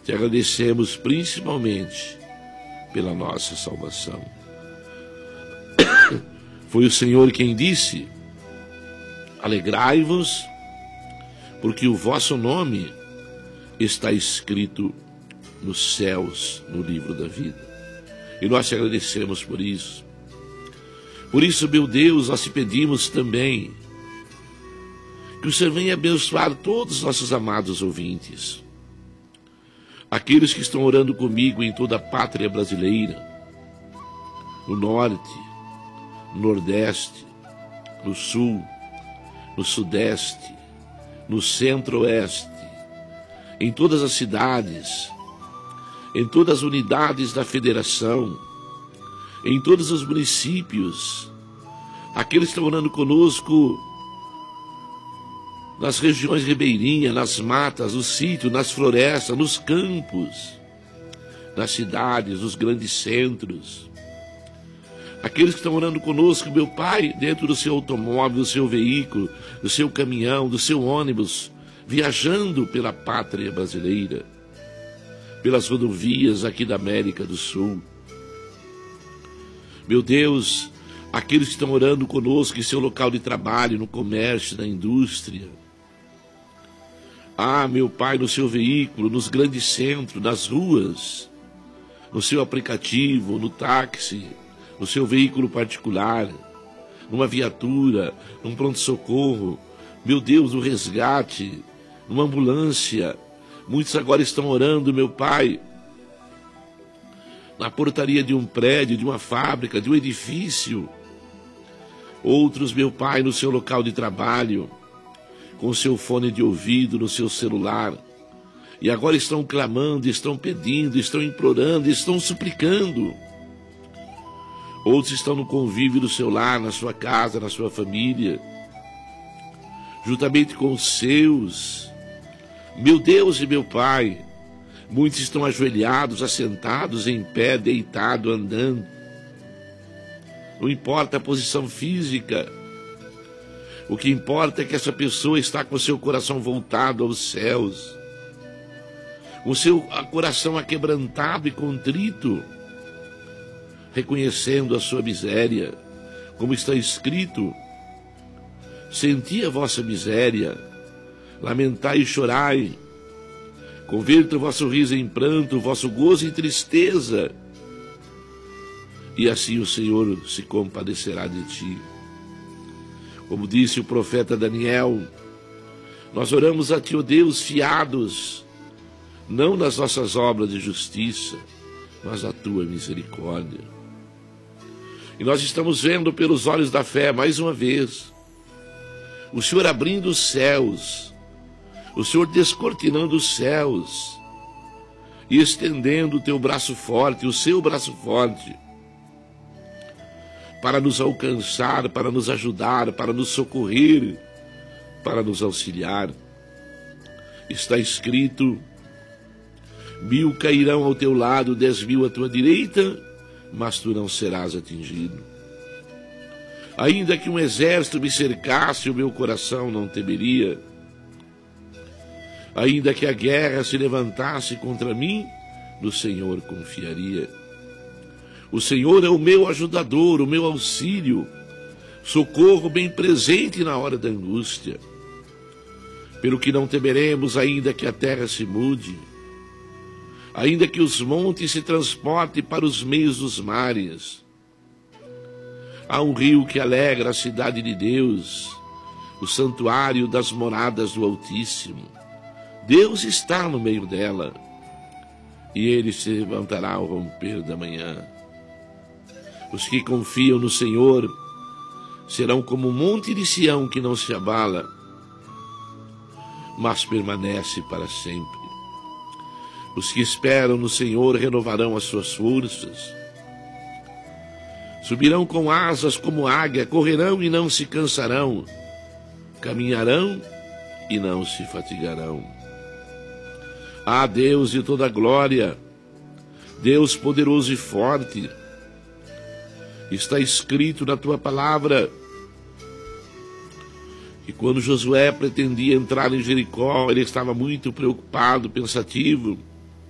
Te agradecemos principalmente pela nossa salvação. Foi o Senhor quem disse: alegrai-vos, porque o vosso nome está escrito nos céus, no livro da vida. E nós te agradecemos por isso. Por isso, meu Deus, nós te pedimos também que o Senhor venha abençoar todos os nossos amados ouvintes, aqueles que estão orando comigo em toda a pátria brasileira, no norte, no nordeste, no sul, no sudeste, no centro-oeste, em todas as cidades, em todas as unidades da federação, em todos os municípios, aqueles que estão orando conosco nas regiões ribeirinhas, nas matas, nos sítios, nas florestas, nos campos, nas cidades, nos grandes centros. Aqueles que estão orando conosco, meu Pai, dentro do seu automóvel, do seu veículo, do seu caminhão, do seu ônibus, viajando pela pátria brasileira, pelas rodovias aqui da América do Sul. Meu Deus, aqueles que estão orando conosco em seu local de trabalho, no comércio, na indústria. Ah, meu Pai, no seu veículo, nos grandes centros, nas ruas, no seu aplicativo, no táxi, no seu veículo particular, numa viatura, num pronto-socorro, meu Deus, no resgate, numa ambulância. Muitos agora estão orando, meu Pai, na portaria de um prédio, de uma fábrica, de um edifício. Outros, meu Pai, no seu local de trabalho, com o seu fone de ouvido, no seu celular. E agora estão clamando, estão pedindo, estão implorando, estão suplicando. Outros estão no convívio do seu lar, na sua casa, na sua família, juntamente com os seus. Meu Deus e meu Pai, muitos estão ajoelhados, assentados, em pé, deitado, andando. Não importa a posição física. O que importa é que essa pessoa está com o seu coração voltado aos céus, com o seu coração aquebrantado e contrito, reconhecendo a sua miséria, como está escrito: senti a vossa miséria, lamentai e chorai, converta o vosso riso em pranto, o vosso gozo em tristeza, e assim o Senhor se compadecerá de ti. Como disse o profeta Daniel, nós oramos a ti, ó Deus, fiados, não nas nossas obras de justiça, mas na tua misericórdia. E nós estamos vendo pelos olhos da fé, mais uma vez, o Senhor abrindo os céus, o Senhor descortinando os céus e estendendo o teu braço forte, o seu braço forte, para nos alcançar, para nos ajudar, para nos socorrer, para nos auxiliar. Está escrito: 1000 cairão ao teu lado, 10.000 à tua direita, mas tu não serás atingido. Ainda que um exército me cercasse, o meu coração não temeria. Ainda que a guerra se levantasse contra mim, no Senhor confiaria. O Senhor é o meu ajudador, o meu auxílio, socorro bem presente na hora da angústia. Pelo que não temeremos, ainda que a terra se mude, ainda que os montes se transportem para os meios dos mares. Há um rio que alegra a cidade de Deus, o santuário das moradas do Altíssimo. Deus está no meio dela, e ele se levantará ao romper da manhã. Os que confiam no Senhor serão como o monte de Sião, que não se abala, mas permanece para sempre. Os que esperam no Senhor renovarão as suas forças. Subirão com asas como águia, correrão e não se cansarão, caminharão e não se fatigarão. Ah, Deus de toda glória, Deus poderoso e forte, está escrito na tua palavra que quando Josué pretendia entrar em Jericó, ele estava muito preocupado, pensativo,